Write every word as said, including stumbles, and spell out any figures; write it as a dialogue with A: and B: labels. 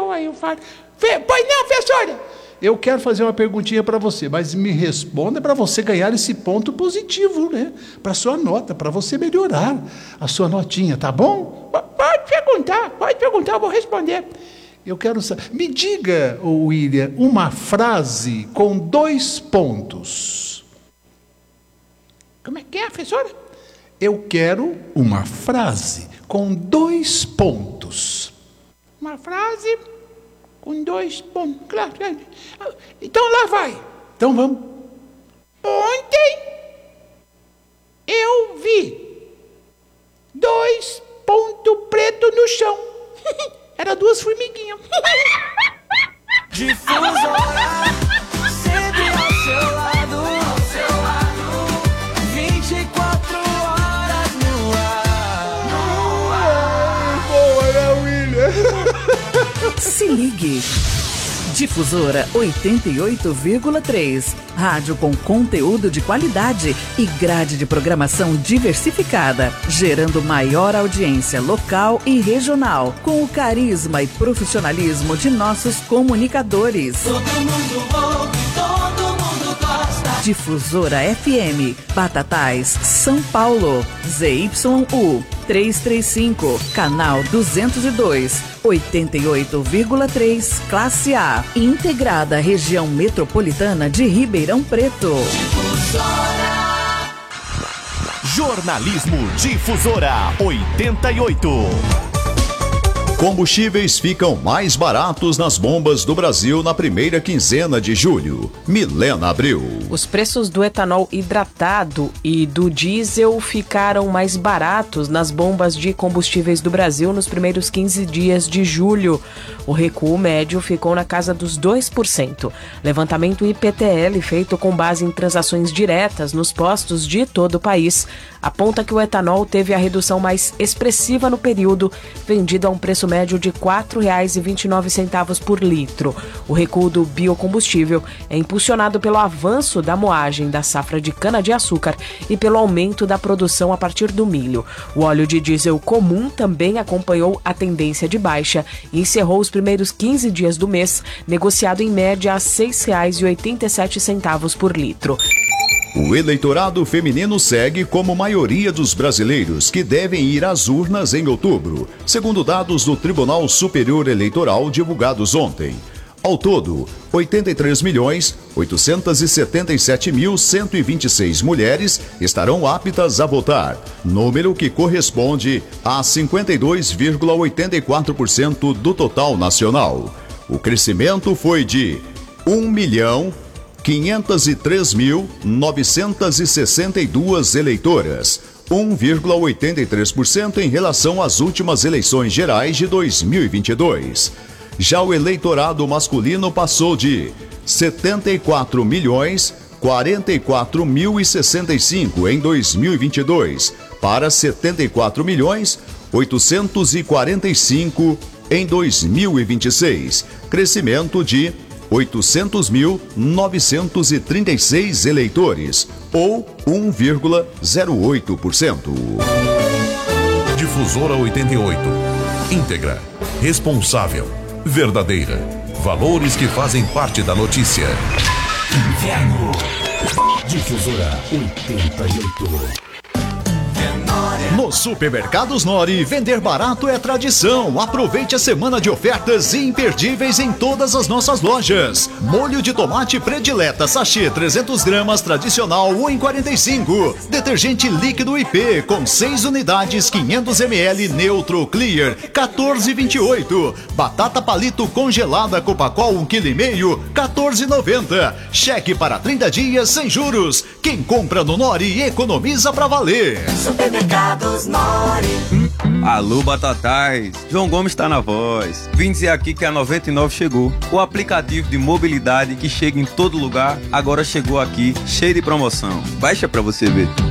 A: Então aí eu falo, pois não, professora? Eu quero fazer uma perguntinha para você, mas me responda para você ganhar esse ponto positivo, né? Para sua nota, para você melhorar a sua notinha, tá bom? Pode perguntar, pode perguntar, eu vou responder. Eu quero saber. Me diga, William, uma frase com dois pontos. Como é que é, professora? Eu quero uma frase com dois pontos. Uma frase com dois pontos. Claro, claro. Então lá vai. Então vamos. Ontem eu vi dois pontos pretos no chão. Era duas formiguinhas.
B: Difusora, sempre ao seu lado, ao seu lado, vinte e quatro horas no ar. No ar.
A: Boa, né, William?
C: Se ligue. Difusora oitenta e oito vírgula três. Rádio com conteúdo de qualidade e grade de programação diversificada, gerando maior audiência local e regional, com o carisma e profissionalismo de nossos comunicadores.
B: Todo mundo ouve, todo mundo gosta.
C: Difusora F M, Batatais, São Paulo, Z Y U trezentos e trinta e cinco, canal duzentos e dois, oitenta e oito vírgula três, classe A, integrada à região metropolitana de Ribeirão Preto.
B: Difusora.
D: Jornalismo Difusora oitenta e oito. Combustíveis ficam mais baratos nas bombas do Brasil na primeira quinzena de julho. Milena Abreu.
E: Os preços do etanol hidratado e do diesel ficaram mais baratos nas bombas de combustíveis do Brasil nos primeiros quinze dias de julho. O recuo médio ficou na casa dos dois por cento. Levantamento I P T L feito com base em transações diretas nos postos de todo o país aponta que o etanol teve a redução mais expressiva no período, vendido a um preço médio de quatro reais e vinte e nove centavos por litro. O recuo do biocombustível é impulsionado pelo avanço da moagem da safra de cana-de-açúcar e pelo aumento da produção a partir do milho. O óleo de diesel comum também acompanhou a tendência de baixa e encerrou os primeiros quinze dias do mês, negociado em média a seis reais e oitenta e sete centavos por litro.
D: O eleitorado feminino segue como maioria dos brasileiros que devem ir às urnas em outubro, segundo dados do Tribunal Superior Eleitoral divulgados ontem. Ao todo, oitenta e três milhões, oitocentos e setenta e sete mil, cento e vinte e seis mulheres estarão aptas a votar, número que corresponde a cinquenta e dois vírgula oitenta e quatro por cento do total nacional. O crescimento foi de um milhão, quinhentos e três mil, novecentos e sessenta e duas eleitoras, um vírgula oitenta e três por cento em relação às últimas eleições gerais de dois mil e vinte e dois. Já o eleitorado masculino passou de setenta e quatro milhões, quarenta e quatro mil e sessenta e cinco em dois mil e vinte e dois para setenta e quatro milhões, oitocentos e quarenta e cinco em dois mil e vinte e seis, crescimento de oitocentos mil, novecentos e trinta e seis eleitores, ou um vírgula zero oito por cento.
F: Difusora oitenta e oito. Íntegra, responsável, verdadeira. Valores que fazem parte da notícia.
G: Inverno. Difusora oitenta e oito.
D: Nos supermercados Nori, vender barato é tradição. Aproveite a semana de ofertas imperdíveis em todas as nossas lojas. Molho de tomate predileta sachê trezentos gramas tradicional um real e quarenta e cinco centavos. Detergente líquido I P com seis unidades quinhentos mililitros neutro clear quatorze reais e vinte e oito centavos. Batata palito congelada Copacol um vírgula cinco quilos quatorze reais e noventa centavos. Cheque para trinta dias sem juros. Quem compra no Nori economiza pra valer.
B: Supermercados Nori.
H: Alô, Batatais! João Gomes está na voz. Vim dizer aqui que a noventa e nove chegou. O aplicativo de mobilidade que chega em todo lugar, agora chegou aqui, cheio de promoção. Baixa pra você ver.